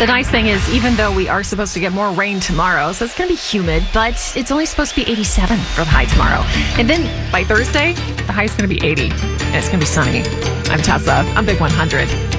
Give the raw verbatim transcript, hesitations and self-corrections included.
The nice thing is, even though we are supposed to get more rain tomorrow, so it's going to be humid, but it's only supposed to be eighty-seven for the high tomorrow. And then by Thursday, the high is going to be eighty, and it's going to be sunny. I'm Tessa. I'm Big one hundred.